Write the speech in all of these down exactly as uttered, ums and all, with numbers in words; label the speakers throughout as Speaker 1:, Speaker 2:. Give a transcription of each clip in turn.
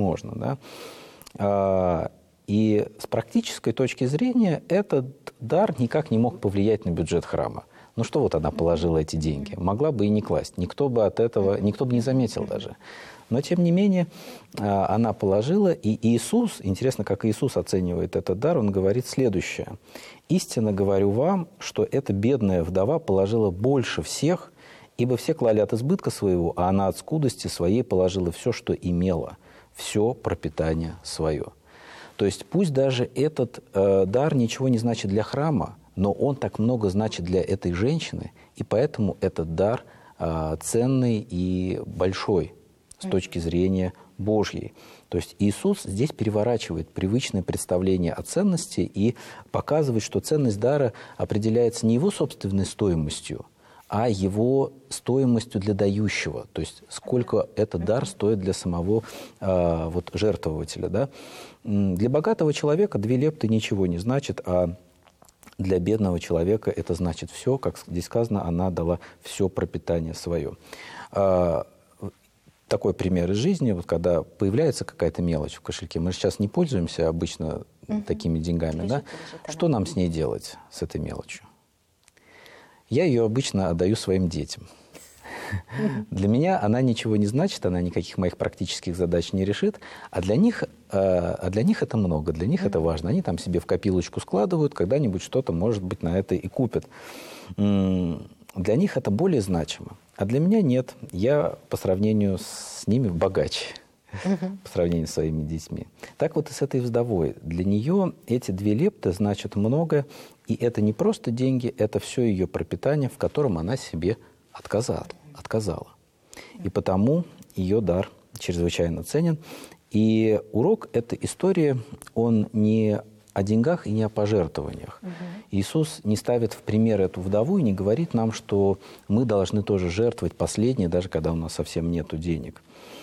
Speaker 1: невозможно. Да? А, и с практической точки зрения этот дар никак не мог повлиять на бюджет храма. Ну что вот она положила эти деньги? Могла бы и не класть. Никто бы от этого, никто бы не заметил даже. Но, тем не менее, она положила, и Иисус, интересно, как Иисус оценивает этот дар, он говорит следующее. «Истинно говорю вам, что эта бедная вдова положила больше всех, ибо все клали от избытка своего, а она от скудости своей положила все, что имела, все пропитание свое». То есть пусть даже этот э, дар ничего не значит для храма, но он так много значит для этой женщины, и поэтому этот дар э, ценный и большой с точки зрения Божьей. То есть Иисус здесь переворачивает привычное представление о ценности и показывает, что ценность дара определяется не его собственной стоимостью, а его стоимостью для дающего. То есть сколько этот дар стоит для самого э, вот, жертвователя. Да? Для богатого человека две лепты ничего не значит, а для бедного человека это значит все. Как здесь сказано, она дала все пропитание свое. Такой пример из жизни, вот когда появляется какая-то мелочь в кошельке, мы же сейчас не пользуемся обычно угу. такими деньгами, лежит, да? Лежит, что нам с ней делать, с этой мелочью? Я ее обычно отдаю своим детям. Для меня она ничего не значит, она никаких моих практических задач не решит, а для них, а для них это много, для них это важно. Они там себе в копилочку складывают, когда-нибудь что-то, может быть, на это и купят. Для них это более значимо. А для меня нет. Я по сравнению с ними богаче, uh-huh. по сравнению с своими детьми. Так вот и с этой вдовой. Для нее эти две лепты значат много, и это не просто деньги, это все ее пропитание, в котором она себе отказала. отказала. И потому ее дар чрезвычайно ценен. И урок этой истории, он не о деньгах и не о пожертвованиях. Угу. Иисус не ставит в пример эту вдову и не говорит нам, что мы должны тоже жертвовать последнее, даже когда у нас совсем нету денег.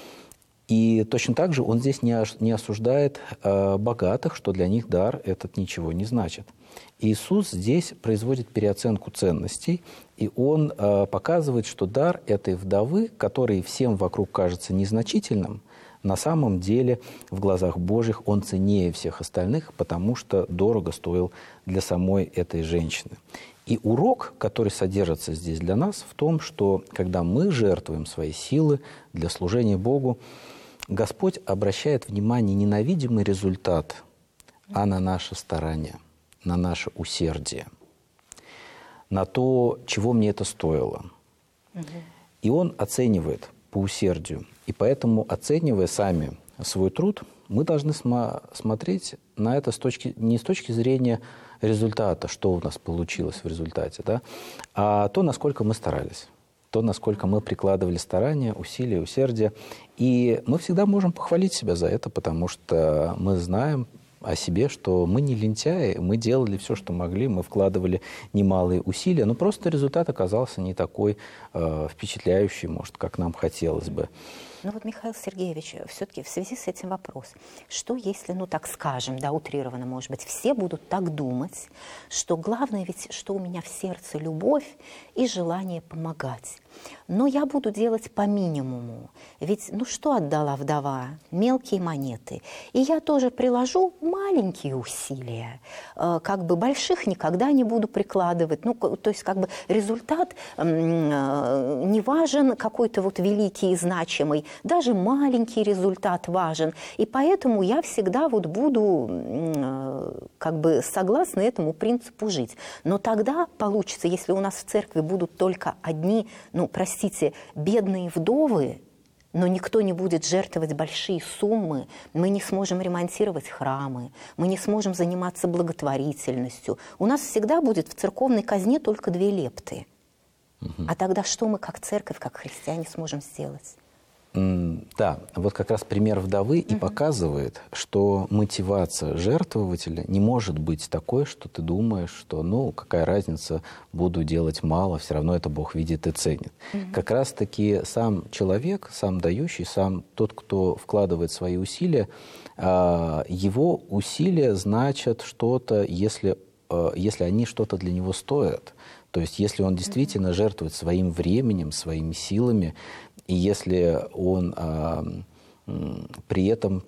Speaker 1: И точно так же он здесь не, не осуждает э, богатых, что для них дар этот ничего не значит. Иисус здесь производит переоценку ценностей, и он э, показывает, что дар этой вдовы, который всем вокруг кажется незначительным, на самом деле в глазах Божьих он ценнее всех остальных, потому что дорого стоил для самой этой женщины. И урок, который содержится здесь для нас, в том, что когда мы жертвуем свои силы для служения Богу, Господь обращает внимание не на видимый результат, а на наше старание, на наше усердие, на то, чего мне это стоило. Угу. И Он оценивает по усердию. И поэтому, оценивая сами свой труд, мы должны смо- смотреть на это с точки, не с точки зрения результата, что у нас получилось в результате, да, а то, насколько мы старались, то, насколько мы прикладывали старания, усилия, усердие. И мы всегда можем похвалить себя за это, потому что мы знаем о себе, что мы не лентяи, мы делали все, что могли, мы вкладывали немалые усилия, но просто результат оказался не такой э, впечатляющий, может, как нам хотелось бы.
Speaker 2: Ну вот, Михаил Сергеевич, все-таки в связи с этим вопрос. Что если, ну так скажем, да, утрированно, может быть, все будут так думать, что главное ведь, что у меня в сердце любовь и желание помогать. Но я буду делать по минимуму. Ведь, ну что отдала вдова? Мелкие монеты. И я тоже приложу маленькие усилия. Как бы больших никогда не буду прикладывать. Ну, то есть, как бы результат не важен, какой-то вот великий и значимый. Даже маленький результат важен. И поэтому я всегда вот буду как бы согласна этому принципу жить. Но тогда получится, если у нас в церкви будут только одни, ну, простите, бедные вдовы, но никто не будет жертвовать большие суммы, мы не сможем ремонтировать храмы, мы не сможем заниматься благотворительностью. У нас всегда будет в церковной казне только две лепты. Угу. А тогда что мы, как церковь, как христиане, сможем сделать?
Speaker 1: Да, вот как раз пример вдовы и показывает, что мотивация жертвователя не может быть такой, что ты думаешь, что, ну, какая разница, буду делать мало, все равно это Бог видит и ценит. Mm-hmm. Как раз-таки сам человек, сам дающий, сам тот, кто вкладывает свои усилия, его усилия значат что-то, если, если они что-то для него стоят. То есть если он действительно жертвует своим временем, своими силами, и если он а, при этом